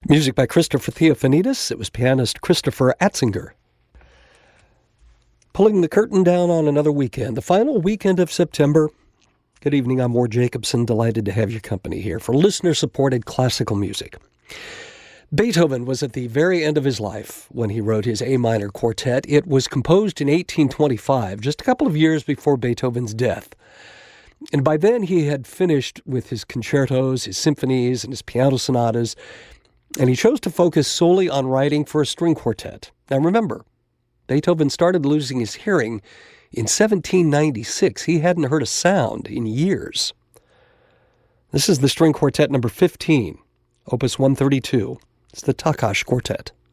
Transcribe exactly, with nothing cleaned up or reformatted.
Music by Christopher Theophanidis. It was pianist Christopher Atzinger. Pulling the curtain down on another weekend, the final weekend of September. Good evening, I'm Ward Jacobson. Delighted to have your company here for listener-supported classical music. Beethoven was at the very end of his life when he wrote his A minor quartet. It was composed in eighteen twenty-five, just a couple of years before Beethoven's death. And by then he had finished with his concertos, his symphonies, and his piano sonatas, and he chose to focus solely on writing for a string quartet. Now remember, Beethoven started losing his hearing in seventeen ninety-six. He hadn't heard a sound in years. This is the string quartet number fifteen, opus one thirty-two. It's the Takács Quartet.